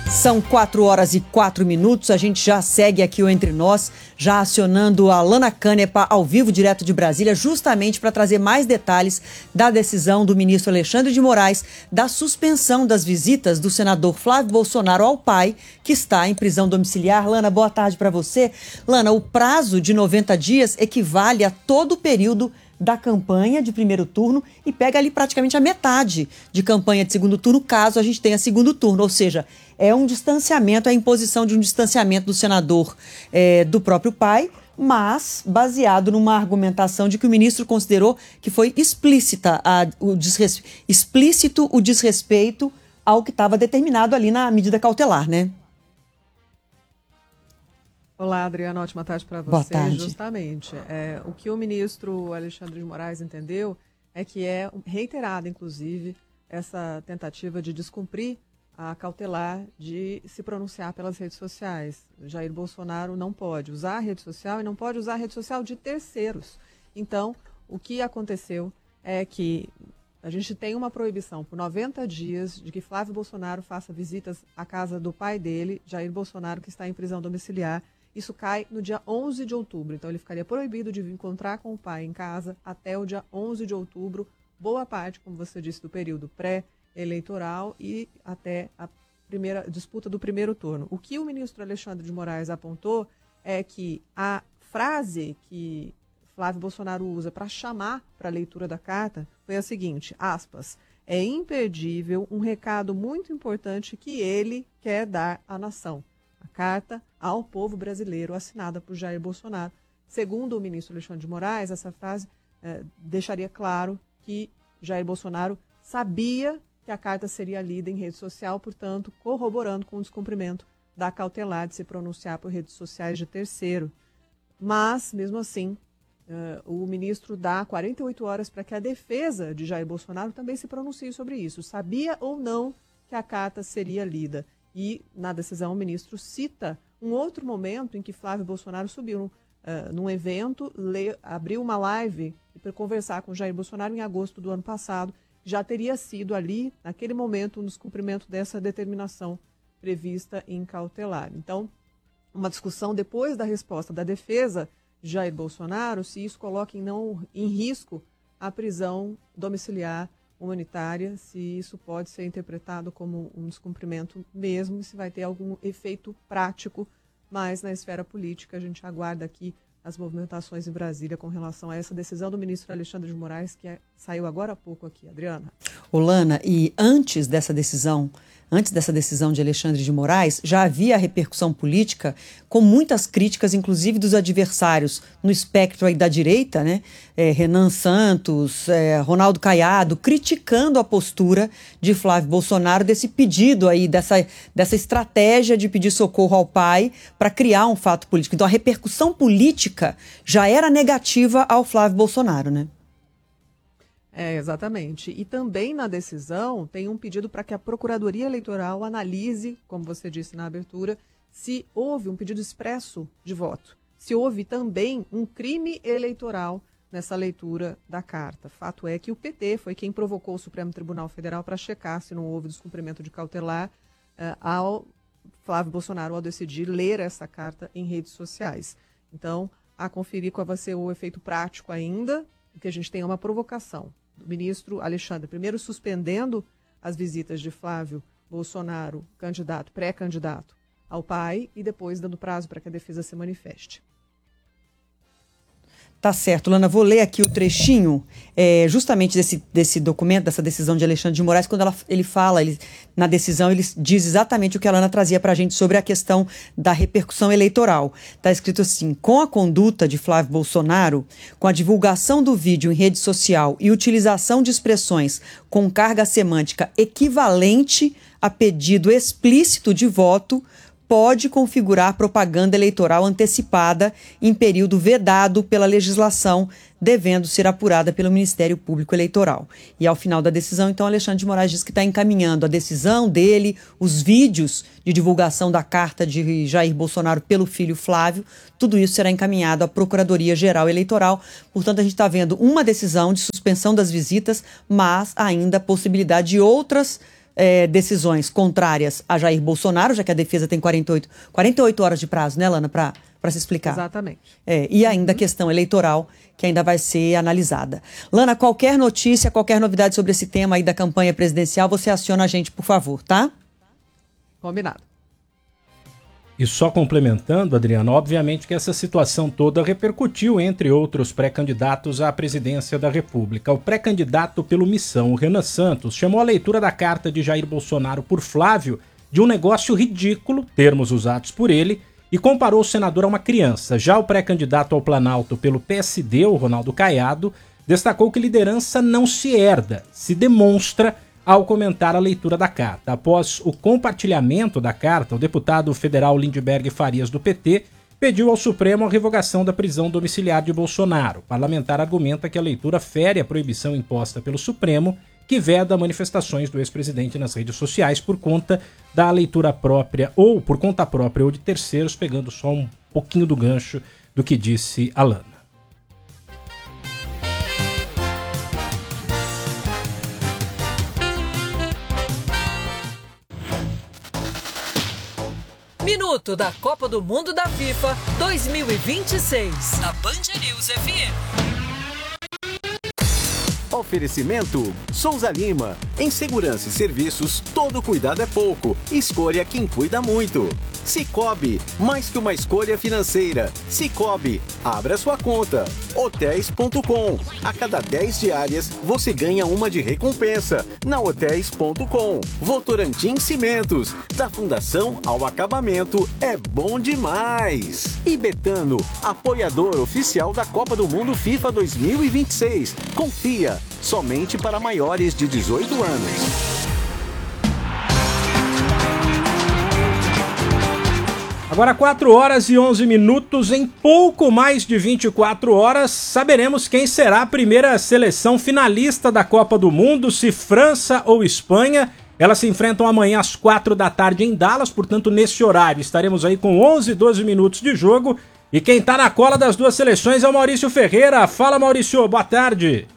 São 4h04, a gente já segue aqui o Entre Nós, já acionando a Lana Canepa ao vivo, direto de Brasília, justamente para trazer mais detalhes da decisão do ministro Alexandre de Moraes da suspensão das visitas do senador Flávio Bolsonaro ao pai, que está em prisão domiciliar. Lana, boa tarde para você. Lana, o prazo de 90 dias equivale a todo o período da campanha de primeiro turno e pega ali praticamente a metade de campanha de segundo turno, caso a gente tenha segundo turno, ou seja, é um distanciamento, é a imposição de um distanciamento do senador do próprio pai, mas baseado numa argumentação de que o ministro considerou que foi explícito o desrespeito ao que estava determinado ali na medida cautelar, né? Olá, Adriana, ótima tarde para você. Boa tarde. Justamente, o que o ministro Alexandre de Moraes entendeu é que é reiterada, inclusive, essa tentativa de descumprir a cautelar de se pronunciar pelas redes sociais. Jair Bolsonaro não pode usar a rede social e não pode usar a rede social de terceiros. Então, o que aconteceu é que a gente tem uma proibição por 90 dias de que Flávio Bolsonaro faça visitas à casa do pai dele, Jair Bolsonaro, que está em prisão domiciliar. Isso cai no dia 11 de outubro, então ele ficaria proibido de encontrar com o pai em casa até o dia 11 de outubro, boa parte, como você disse, do período pré-eleitoral e até a primeira disputa do primeiro turno. O que o ministro Alexandre de Moraes apontou é que a frase que Flávio Bolsonaro usa para chamar para a leitura da carta foi a seguinte, aspas, é imperdível um recado muito importante que ele quer dar à nação. A carta ao povo brasileiro, assinada por Jair Bolsonaro. Segundo o ministro Alexandre de Moraes, essa frase deixaria claro que Jair Bolsonaro sabia que a carta seria lida em rede social, portanto, corroborando com o descumprimento da cautelar de se pronunciar por redes sociais de terceiro. Mas, mesmo assim, o ministro dá 48 horas para que a defesa de Jair Bolsonaro também se pronuncie sobre isso. Sabia ou não que a carta seria lida? E, na decisão, o ministro cita um outro momento em que Flávio Bolsonaro subiu num evento, abriu uma live para conversar com Jair Bolsonaro em agosto do ano passado. Já teria sido ali, naquele momento, um descumprimento dessa determinação prevista em cautelar. Então, uma discussão depois da resposta da defesa de Jair Bolsonaro, se isso coloca em risco a prisão domiciliar humanitária, se isso pode ser interpretado como um descumprimento mesmo, se vai ter algum efeito prático, mas na esfera política a gente aguarda aqui as movimentações em Brasília com relação a essa decisão do ministro Alexandre de Moraes, que saiu agora há pouco aqui. Adriana. Lana, e antes dessa decisão de Alexandre de Moraes, já havia repercussão política com muitas críticas, inclusive dos adversários no espectro aí da direita, né? Renan Santos, Ronaldo Caiado, criticando a postura de Flávio Bolsonaro desse pedido aí, dessa estratégia de pedir socorro ao pai para criar um fato político. Então a repercussão política já era negativa ao Flávio Bolsonaro, né? Exatamente. E também na decisão tem um pedido para que a Procuradoria Eleitoral analise, como você disse na abertura, se houve um pedido expresso de voto, se houve também um crime eleitoral nessa leitura da carta. Fato é que o PT foi quem provocou o Supremo Tribunal Federal para checar se não houve descumprimento de cautelar ao Flávio Bolsonaro ao decidir ler essa carta em redes sociais. Então, a conferir qual vai ser o efeito prático ainda, que a gente tem uma provocação do ministro Alexandre, primeiro suspendendo as visitas de Flávio Bolsonaro, pré-candidato ao pai, e depois dando prazo para que a defesa se manifeste. Tá certo, Lana, vou ler aqui o trechinho justamente desse documento, dessa decisão de Alexandre de Moraes, quando na decisão ele diz exatamente o que a Lana trazia para a gente sobre a questão da repercussão eleitoral. Está escrito assim, com a conduta de Flávio Bolsonaro, com a divulgação do vídeo em rede social e utilização de expressões com carga semântica equivalente a pedido explícito de voto, pode configurar propaganda eleitoral antecipada em período vedado pela legislação, devendo ser apurada pelo Ministério Público Eleitoral. E ao final da decisão, então, Alexandre de Moraes diz que está encaminhando a decisão dele, os vídeos de divulgação da carta de Jair Bolsonaro pelo filho Flávio, tudo isso será encaminhado à Procuradoria-Geral Eleitoral. Portanto, a gente está vendo uma decisão de suspensão das visitas, mas ainda a possibilidade de outras decisões contrárias a Jair Bolsonaro, já que a defesa tem 48 horas de prazo, né, Lana, para se explicar. Exatamente. E ainda a questão eleitoral, que ainda vai ser analisada. Lana, qualquer notícia, qualquer novidade sobre esse tema aí da campanha presidencial, você aciona a gente, por favor, tá? Combinado. E só complementando, Adriana, obviamente que essa situação toda repercutiu, entre outros pré-candidatos à presidência da República. O pré-candidato pelo Missão, o Renan Santos, chamou a leitura da carta de Jair Bolsonaro por Flávio de um negócio ridículo, termos usados por ele, e comparou o senador a uma criança. Já o pré-candidato ao Planalto pelo PSD, o Ronaldo Caiado, destacou que liderança não se herda, se demonstra ao comentar a leitura da carta. Após o compartilhamento da carta, o deputado federal Lindbergh Farias, do PT, pediu ao Supremo a revogação da prisão domiciliar de Bolsonaro. O parlamentar argumenta que a leitura fere a proibição imposta pelo Supremo, que veda manifestações do ex-presidente nas redes sociais por conta da leitura própria ou por conta própria ou de terceiros, pegando só um pouquinho do gancho do que disse a Lana. Minuto da Copa do Mundo da FIFA 2026. Na Band News FM. Oferecimento Souza Lima. Em segurança e serviços, todo cuidado é pouco. Escolha quem cuida muito. Cicobi, mais que uma escolha financeira. Cicobi, abra sua conta. Hotéis.com. A cada 10 diárias, você ganha uma de recompensa. Na Hotéis.com. Votorantim Cimentos. Da fundação ao acabamento, é bom demais. E Betano, apoiador oficial da Copa do Mundo FIFA 2026. Confia, somente para maiores de 18 anos. Agora 4 horas e 11 minutos, em pouco mais de 24 horas, saberemos quem será a primeira seleção finalista da Copa do Mundo, se França ou Espanha. Elas se enfrentam amanhã às 4 da tarde em Dallas, portanto nesse horário estaremos aí com 11, 12 minutos de jogo. E quem tá na cola das duas seleções é o Maurício Ferreira. Fala, Maurício, boa tarde.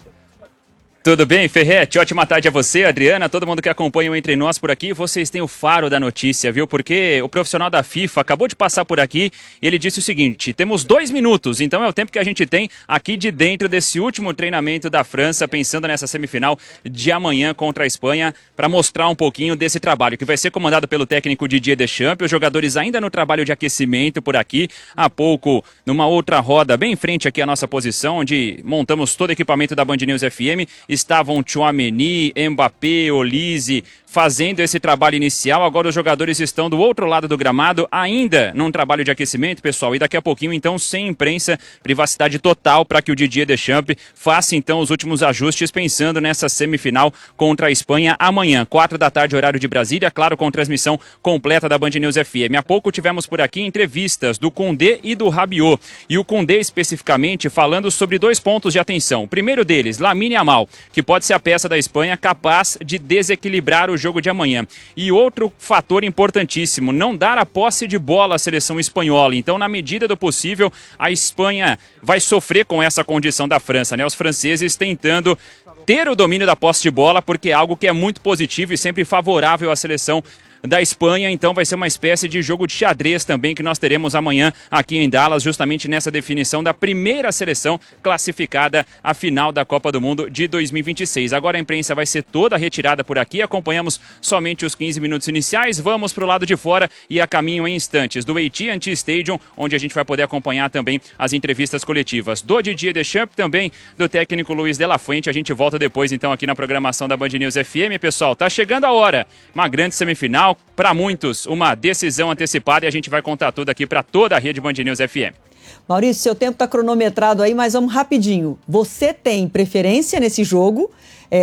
Tudo bem, Ferrete? Ótima tarde a você, Adriana, todo mundo que acompanha o Entre Nós por aqui. Vocês têm o faro da notícia, viu? Porque o profissional da FIFA acabou de passar por aqui e ele disse o seguinte: temos 2 minutos, então é o tempo que a gente tem aqui de dentro desse último treinamento da França, pensando nessa semifinal de amanhã contra a Espanha, para mostrar um pouquinho desse trabalho, que vai ser comandado pelo técnico Didier Deschamps. Os jogadores ainda no trabalho de aquecimento por aqui. Há pouco, numa outra roda, bem em frente aqui à nossa posição, onde montamos todo o equipamento da Band News FM, estavam Tchouaméni, Mbappé, Olise, fazendo esse trabalho inicial. Agora os jogadores estão do outro lado do gramado, ainda num trabalho de aquecimento, pessoal, e daqui a pouquinho, então, sem imprensa, privacidade total para que o Didier Deschamps faça, então, os últimos ajustes, pensando nessa semifinal contra a Espanha amanhã, 4 da tarde, horário de Brasília, claro, com transmissão completa da Band News FM. Há pouco tivemos por aqui entrevistas do Koundé e do Rabiot, e o Koundé especificamente falando sobre 2 pontos de atenção. O primeiro deles, Lamine Yamal, que pode ser a peça da Espanha capaz de desequilibrar o jogo de amanhã. E outro fator importantíssimo, não dar a posse de bola à seleção espanhola. Então, na medida do possível, a Espanha vai sofrer com essa condição da França, né? Os franceses tentando ter o domínio da posse de bola, porque é algo que é muito positivo e sempre favorável à seleção da Espanha. Então vai ser uma espécie de jogo de xadrez também que nós teremos amanhã aqui em Dallas, justamente nessa definição da primeira seleção classificada à final da Copa do Mundo de 2026. Agora a imprensa vai ser toda retirada por aqui, acompanhamos somente os 15 minutos iniciais, vamos para o lado de fora e a caminho em instantes do AT&T Stadium, onde a gente vai poder acompanhar também as entrevistas coletivas do Didier Deschamps, também do técnico Luiz de la Fuente. A gente volta depois então aqui na programação da Band News FM. Pessoal, tá chegando a hora, uma grande semifinal, para muitos, uma decisão antecipada, e a gente vai contar tudo aqui para toda a rede Band News FM. Maurício, seu tempo está cronometrado aí, mas vamos rapidinho. Você tem preferência nesse jogo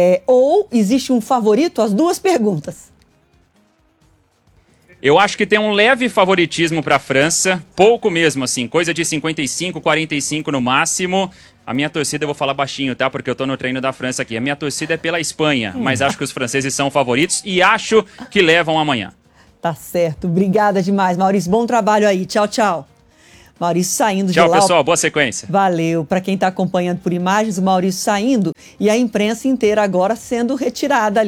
ou existe um favorito? As duas perguntas. Eu acho que tem um leve favoritismo para a França, pouco mesmo, assim, coisa de 55, 45 no máximo. A minha torcida, eu vou falar baixinho, tá? Porque eu tô no treino da França aqui. A minha torcida é pela Espanha, mas acho que os franceses são favoritos e acho que levam amanhã. Tá certo. Obrigada demais, Maurício. Bom trabalho aí. Tchau, tchau. Maurício saindo de lá. Tchau, pessoal. Boa sequência. Valeu. Para quem está acompanhando por imagens, o Maurício saindo e a imprensa inteira agora sendo retirada ali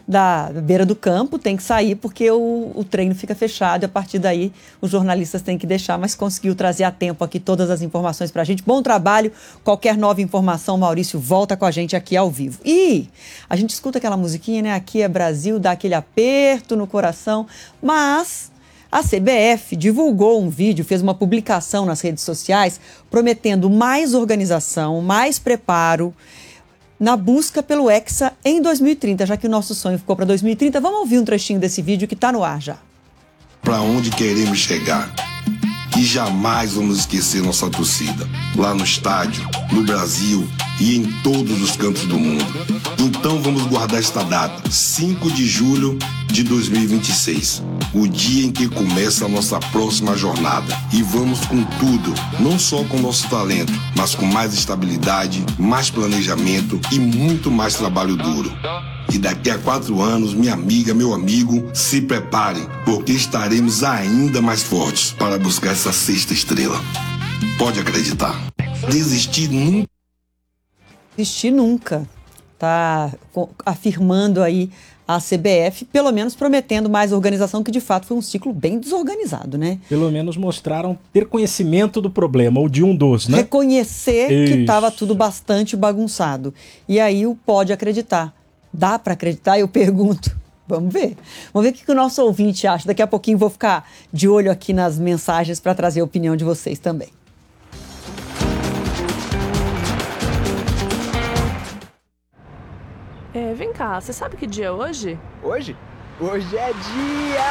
da beira do campo, tem que sair porque o treino fica fechado e a partir daí os jornalistas têm que deixar, mas conseguiu trazer a tempo aqui todas as informações pra gente. Bom trabalho, qualquer nova informação, Maurício volta com a gente aqui ao vivo. E a gente escuta aquela musiquinha, né? Aqui é Brasil, dá aquele aperto no coração, mas a CBF divulgou um vídeo, fez uma publicação nas redes sociais prometendo mais organização, mais preparo na busca pelo Hexa em 2030, já que o nosso sonho ficou para 2030. Vamos ouvir um trechinho desse vídeo que está no ar já. Para onde queremos chegar. E jamais vamos esquecer nossa torcida, lá no estádio, no Brasil e em todos os cantos do mundo. Então vamos guardar esta data, 5 de julho de 2026, o dia em que começa a nossa próxima jornada. E vamos com tudo, não só com nosso talento, mas com mais estabilidade, mais planejamento e muito mais trabalho duro. E daqui a 4 anos, minha amiga, meu amigo, se preparem, porque estaremos ainda mais fortes para buscar essa 6ª estrela. Pode acreditar. Desistir nunca. Desistir nunca. Tá afirmando aí a CBF, pelo menos prometendo mais organização, que de fato foi um ciclo bem desorganizado, né? Pelo menos mostraram ter conhecimento do problema, ou de um dos, né? Reconhecer que estava tudo bastante bagunçado. E aí o pode acreditar. Dá para acreditar? Eu pergunto. Vamos ver. Vamos ver o que o nosso ouvinte acha. Daqui a pouquinho vou ficar de olho aqui nas mensagens para trazer a opinião de vocês também. Vem cá, você sabe que dia é hoje? Hoje? Hoje é dia